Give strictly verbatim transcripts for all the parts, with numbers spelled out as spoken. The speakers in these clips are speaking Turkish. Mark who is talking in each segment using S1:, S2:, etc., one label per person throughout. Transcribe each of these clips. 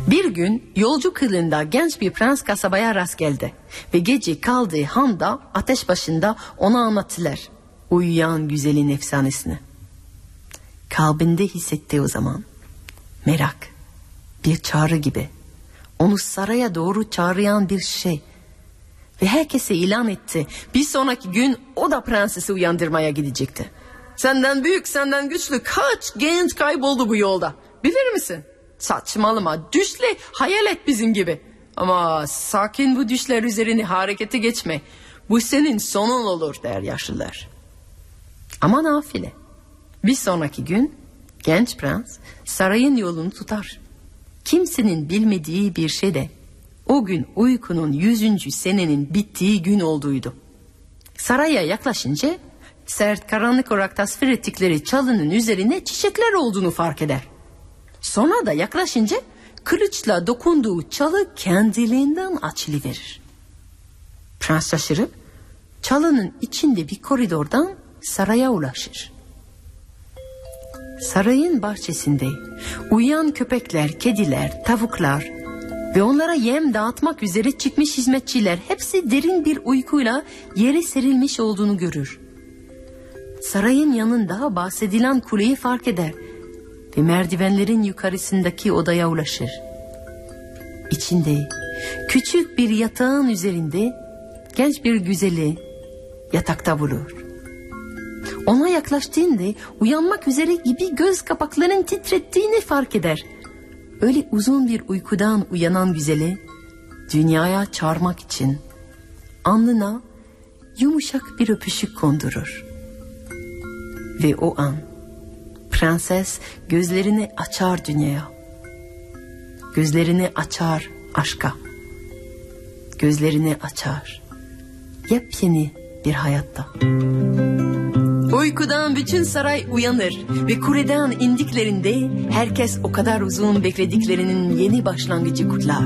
S1: Bir gün yolcu kılığında genç bir prens kasabaya rast geldi ve gece kaldığı handa ateş başında ona anlattılar uyuyan güzelin efsanesini. Kalbinde hissetti o zaman merak, bir çağrı gibi, onu saraya doğru çağıran bir şey ve herkese ilan etti. Bir sonraki gün o da prensesi uyandırmaya gidecekti. Senden büyük, senden güçlü kaç genç kayboldu bu yolda, bilir misin? Saçmalama, düşle hayal et bizim gibi. Ama sakin bu düşler üzerine harekete geçme. Bu senin sonun olur der yaşlılar. Ama nafile. Bir sonraki gün genç prens sarayın yolunu tutar. Kimsenin bilmediği bir şey de o gün uykunun yüzüncü senenin bittiği gün olduğuydu. Saraya yaklaşınca sert karanlık olarak tasvir ettikleri çalının üzerine çiçekler olduğunu fark eder. Sonra da yaklaşınca kılıçla dokunduğu çalı kendiliğinden açılıverir. Prens şaşırıp çalının içinde bir koridordan saraya ulaşır. Sarayın bahçesinde uyuyan köpekler, kediler, tavuklar ve onlara yem dağıtmak üzere çıkmış hizmetçiler hepsi derin bir uykuyla yere serilmiş olduğunu görür. Sarayın yanında bahsedilen kuleyi fark eder ve merdivenlerin yukarısındaki odaya ulaşır. İçinde küçük bir yatağın üzerinde genç bir güzeli yatakta bulur. Ona yaklaştığında uyanmak üzere gibi göz kapaklarının titrettiğini fark eder. Öyle uzun bir uykudan uyanan güzeli dünyaya çağırmak için alnına yumuşak bir öpücük kondurur. Ve o an prenses gözlerini açar dünyaya. Gözlerini açar aşka. Gözlerini açar yepyeni bir hayatta. Uykudan bütün saray uyanır ve kuleden indiklerinde herkes o kadar uzun beklediklerinin yeni başlangıcı kutlar.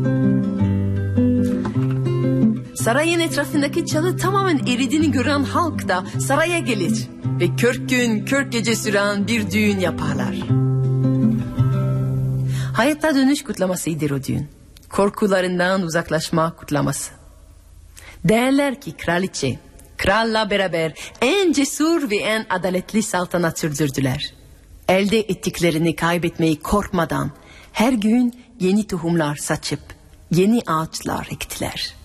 S1: Sarayın etrafındaki çalı tamamen eridiğini gören halk da saraya gelir ve kırk gün kırk gece süren bir düğün yaparlar. Hayatta dönüş kutlamasıdır o düğün. Korkularından uzaklaşma kutlaması. Derler ki kraliçe kralla beraber en cesur ve en adaletli saltanat sürdürdüler. Elde ettiklerini kaybetmeyi korkmadan her gün yeni tohumlar saçıp yeni ağaçlar ektiler.